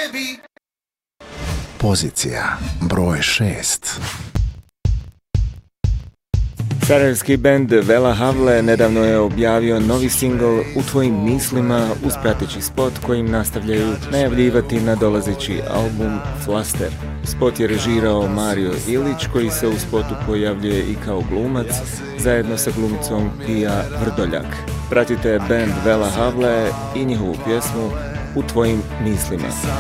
Pozicija broj 6. Sarajevski bend Vela Havle nedavno je objavio novi singl U tvojim mislima uz prateći spot kojim nastavljaju najavljivati nadolazeći album Flaster. Spot je režirao Mario Ilić koji se u spotu pojavljuje i kao glumac zajedno sa glumicom Pija Vrdoljak. Pratite bend Vela Havle i njihovu pjesmu U tvojim mislima.